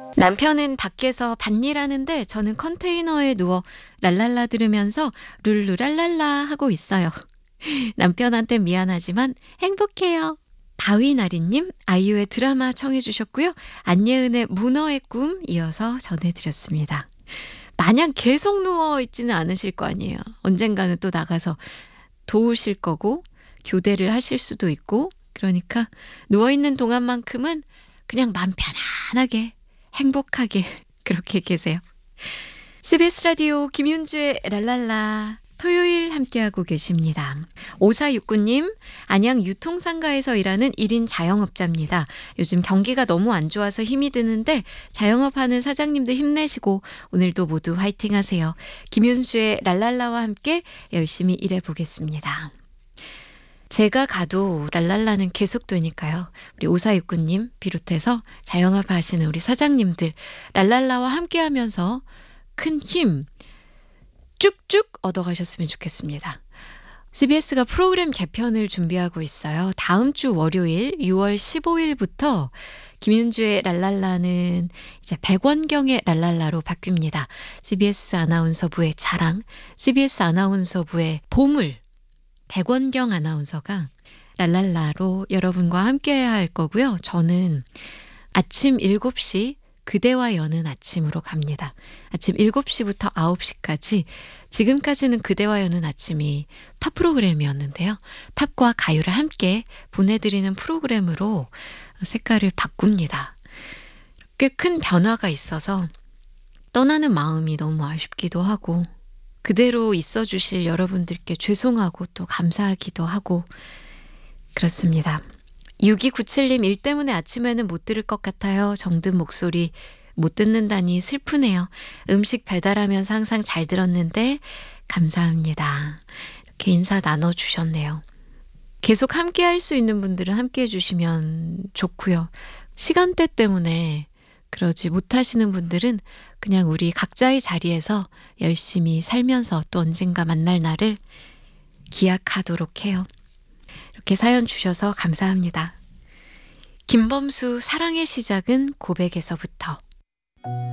남편은 밖에서 밭일하는데 저는 컨테이너에 누워 랄랄라 들으면서 룰루랄랄라 하고 있어요. 남편한테 미안하지만 행복해요. 바위나리님 아이유의 드라마 청해 주셨고요. 안예은의 문어의 꿈 이어서 전해드렸습니다. 마냥 계속 누워있지는 않으실 거 아니에요. 언젠가는 또 나가서 도우실 거고 교대를 하실 수도 있고, 그러니까 누워있는 동안만큼은 그냥 마음 편안하게 행복하게 그렇게 계세요. CBS 라디오 김윤주의 랄랄라 토요일 함께하고 계십니다. 5469님, 안양 유통상가에서 일하는 1인 자영업자입니다. 요즘 경기가 너무 안 좋아서 힘이 드는데 자영업하는 사장님들 힘내시고 오늘도 모두 화이팅 하세요. 김윤주의 랄랄라와 함께 열심히 일해보겠습니다. 제가 가도 랄랄라는 계속 되니까요. 우리 5469님 비롯해서 자영업 하시는 우리 사장님들 랄랄라와 함께하면서 큰 힘 쭉쭉 얻어가셨으면 좋겠습니다. CBS가 프로그램 개편을 준비하고 있어요. 다음 주 월요일 6월 15일부터 김윤주의 랄랄라는 이제 백원경의 랄랄라로 바뀝니다. CBS 아나운서부의 자랑, CBS 아나운서부의 보물, 백원경 아나운서가 랄랄라로 여러분과 함께해야 할 거고요. 저는 아침 7시 그대와 여는 아침으로 갑니다. 아침 7시부터 9시까지 지금까지는 그대와 여는 아침이 팝 프로그램이었는데요. 팝과 가요를 함께 보내드리는 프로그램으로 색깔을 바꿉니다. 꽤 큰 변화가 있어서 떠나는 마음이 너무 아쉽기도 하고 그대로 있어 주실 여러분들께 죄송하고 또 감사하기도 하고 그렇습니다. 6297님 일 때문에 아침에는 못 들을 것 같아요. 정든 목소리 못 듣는다니 슬프네요. 음식 배달하면서 항상 잘 들었는데 감사합니다. 이렇게 인사 나눠주셨네요. 계속 함께 할 수 있는 분들은 함께 해주시면 좋고요. 시간대 때문에 그러지 못하시는 분들은 그냥 우리 각자의 자리에서 열심히 살면서 또 언젠가 만날 날을 기약하도록 해요. 이렇게 사연 주셔서 감사합니다. 김범수 사랑의 시작은 고백에서부터.